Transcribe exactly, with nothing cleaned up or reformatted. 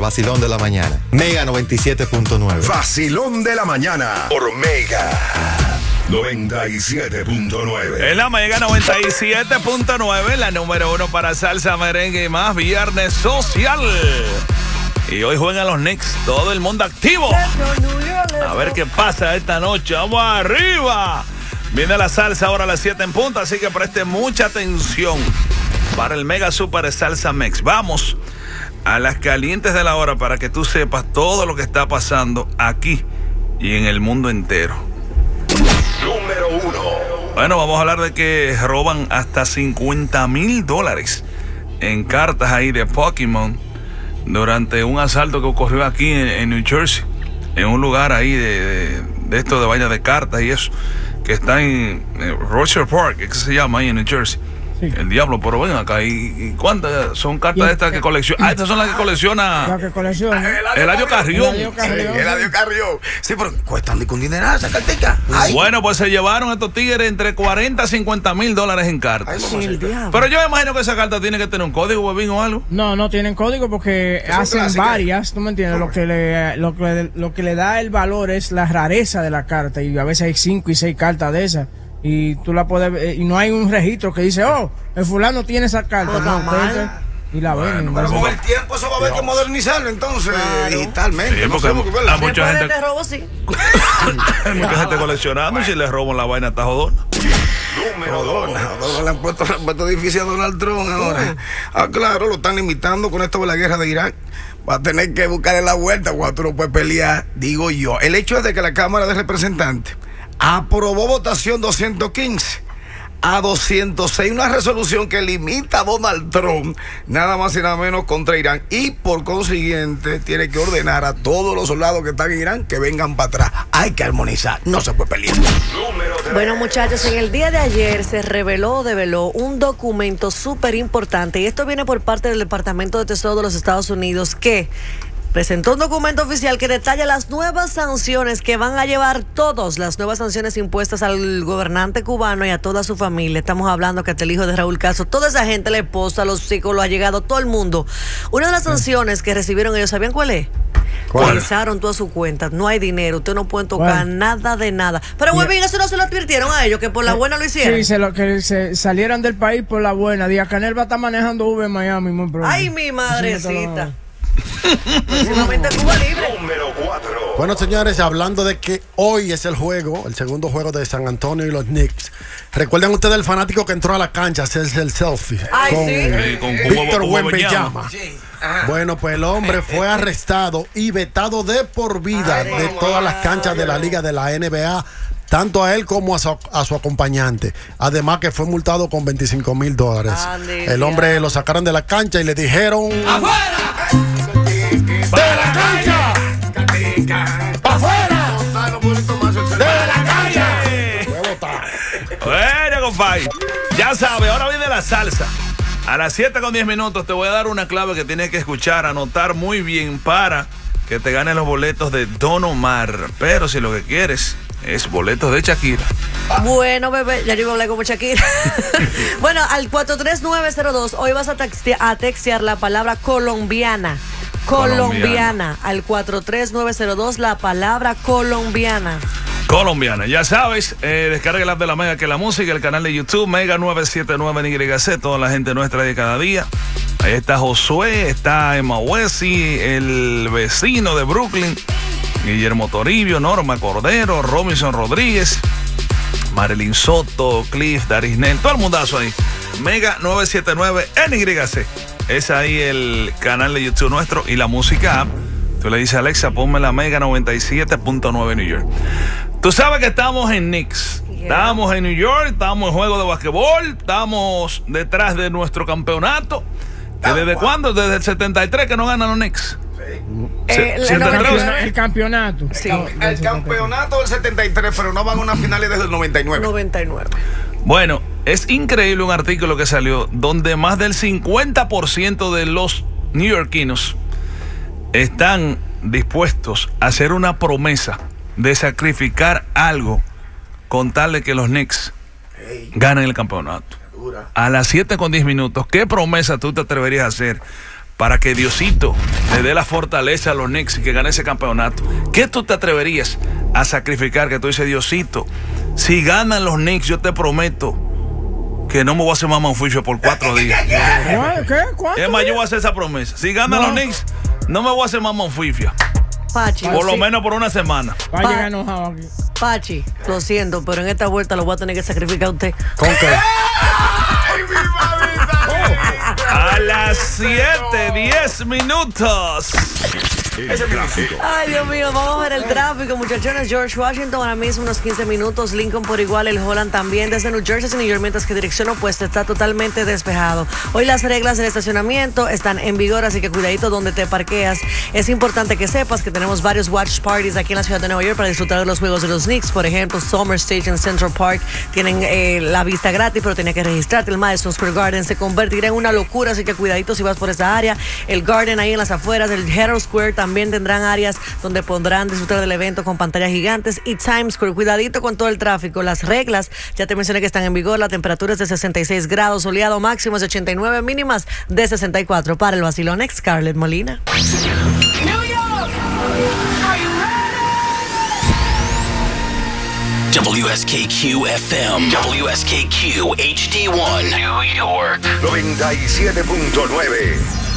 vacilón de la mañana. Mega noventa y siete punto nueve. Vacilón de la mañana por Mega noventa y siete punto nueve. En la Mega noventa y siete punto nueve, la número uno para salsa, merengue y más, viernes social. Y hoy juegan los Knicks, todo el mundo activo. A ver qué pasa esta noche. ¡Vamos arriba! Viene la salsa ahora a las siete en punto, así que preste mucha atención para el Mega Super Salsa Mix. Vamos a las calientes de la hora para que tú sepas todo lo que está pasando aquí y en el mundo entero. Número uno. Bueno, vamos a hablar de que roban hasta cincuenta mil dólares en cartas ahí de Pokémon durante un asalto que ocurrió aquí en, en New Jersey, en un lugar ahí de, de, de esto de vaina de cartas y eso, que está en, en Rocher Park, que se llama ahí en New Jersey. Sí. El diablo, pero ven acá, ¿y, y cuántas son cartas de estas que colecciona? Ah, estas son las que colecciona. Las que colecciona. Eladio Carrión. Eladio Carrión. Sí, pero cuestan con dinero esa cartica. Bueno, pues se llevaron estos tigres entre cuarenta a cincuenta mil dólares en cartas. Sí, pero yo me imagino que esa carta tiene que tener un código, huevín o algo. No, no tienen código porque hacen clásicas. Varias, ¿tú me entiendes? Lo que, le, lo, que, lo que le da el valor es la rareza de la carta y a veces hay cinco y seis cartas de esas. Y tú la puedes y no hay un registro que dice, oh, el fulano tiene esa carta. Oh, no, entonces, y la bueno, ven. Pero con el tiempo eso va a haber que modernizarlo entonces, claro. Digitalmente. Sí, porque no sé, hay mucha gente, te robo, sí. hay mucha gente coleccionando bueno. Y si le roban la vaina está jodona. Número dos. Le han puesto, le han puesto difícil a Donald Trump ahora. Uh. Ah, claro, lo están limitando con esto de la guerra de Irán. Va a tener que buscarle la vuelta cuando tú no puedes pelear, digo yo. El hecho es de que la Cámara de Representantes aprobó votación doscientos quince a doscientos seis, una resolución que limita a Donald Trump nada más y nada menos contra Irán y por consiguiente tiene que ordenar a todos los soldados que están en Irán que vengan para atrás. Hay que armonizar, no se puede pelear. Bueno, muchachos, en el día de ayer se reveló, develó un documento súper importante y esto viene por parte del Departamento de Tesoro de los Estados Unidos que presentó un documento oficial que detalla las nuevas sanciones que van a llevar todos, las nuevas sanciones impuestas al gobernante cubano y a toda su familia. Estamos hablando que hasta el hijo de Raúl Castro, toda esa gente, la esposa, los hijos, los allegados, todo el mundo. Una de las sanciones que recibieron ellos, ¿sabían cuál es? ¿Cuál? Pensaron toda su cuenta, no hay dinero, usted no puede tocar bueno. nada de nada. Pero muy bien, eso no se lo advirtieron a ellos, que por la buena lo hicieron. Sí, se lo, que se salieran del país por la buena. Díaz Canel va a estar manejando Uber en Miami muy pronto. Ay, mi madrecita. Próximamente Cuba Libre. Número cuatro. Bueno, señores, hablando de que hoy es el juego, el segundo juego de San Antonio y los Knicks. ¿Recuerdan ustedes el fanático que entró a la cancha a hacerse el selfie? Ay, con, sí. eh, con Víctor Wembanyama. Sí. Bueno, pues el hombre fue arrestado y vetado de por vida Ay, de todas las canchas de la liga de la N B A, tanto a él como a su, a su acompañante. Además que fue multado con veinticinco mil dólares. El hombre lo sacaron de la cancha y le dijeron ¡afuera! ¡De la cancha! ¡Afuera! ¡De la cancha! Bueno, compadre, ya sabe, ahora viene la salsa. A las siete con diez minutos te voy a dar una clave que tienes que escuchar, anotar muy bien para que te ganen los boletos de Don Omar. Pero si lo que quieres es boletos de Shakira. Bueno, bebé, ya yo iba a hablar como Shakira. Bueno, al cuatro tres nueve cero dos, hoy vas a, texte a textear la palabra colombiana. Colombiana. Colombiana. Al cuatro tres nueve cero dos, la palabra colombiana. Colombiana, ya sabes, eh, descarga el app de la Mega, que la música, el canal de YouTube, Mega nueve siete nueve en Y C, toda la gente nuestra de cada día. Ahí está Josué, está Emma Wessi, el vecino de Brooklyn, Guillermo Toribio, Norma Cordero, Robinson Rodríguez, Marilyn Soto, Cliff, Darisnel, todo el mundazo ahí. Mega nueve siete nueve en Y C. Es ahí el canal de YouTube nuestro y la música app. Tú le dices a Alexa, ponme la Mega noventa y siete punto nueve New York. Tú sabes que estamos en Knicks. Yeah. Estamos en New York, estamos en juego de basquetbol, estamos detrás de nuestro campeonato. ¿Que ¿Desde cuándo? Desde el setenta y tres que no ganan los Knicks. Eh, Se, el, campeonato, el campeonato. Sí. El, el campeonato del setenta y tres, pero no van a unas finales desde el noventa y nueve. noventa y nueve. Bueno, es increíble un artículo que salió donde más del cincuenta por ciento de los neoyorquinos están dispuestos a hacer una promesa de sacrificar algo con tal de que los Knicks hey, ganen el campeonato. A las siete con diez minutos, ¿qué promesa tú te atreverías a hacer para que Diosito le dé la fortaleza a los Knicks y que gane ese campeonato. ¿Qué tú te atreverías a sacrificar? Que tú dices, Diosito, si ganan los Knicks, yo te prometo que no me voy a hacer más manfuicho por cuatro días. ¿Qué? ¿Cuánto? Es más, yo voy a hacer esa promesa. Si ganan No. los Knicks, no me voy a hacer más manfuifia. Pachi, Por lo sí. menos por una semana. Va a Pa- llegar enojado aquí. Pachi, lo siento, pero en esta vuelta lo voy a tener que sacrificar a usted. ¿Con qué? A las siete, diez minutos. Ay, Dios mío, vamos a ver el tráfico, muchachones. George Washington ahora mismo unos quince minutos, Lincoln por igual, el Holland también, desde New Jersey a New York, mientras que dirección opuesta está totalmente despejado. Hoy las reglas del estacionamiento están en vigor, así que cuidadito donde te parqueas. Es importante que sepas que tenemos varios watch parties aquí en la ciudad de Nueva York para disfrutar de los juegos de los Knicks. Por ejemplo, Summer Stage en Central Park tienen eh, la vista gratis, pero tenía que registrarte. El Madison Square Garden se convertirá en una locura, así que cuidadito si vas por esa área. El Garden ahí en las afueras, el Herald Square también tendrán áreas donde podrán disfrutar del evento con pantallas gigantes. Y Times Square, cuidadito con todo el tráfico. Las reglas, ya te mencioné que están en vigor. La temperatura es de sesenta y seis grados, soleado, máximos de ochenta y nueve, mínimas de sesenta y cuatro. Para el vacilón, Scarlett Molina. W S K Q F M, W S K Q H D one, New York. noventa y siete punto nueve.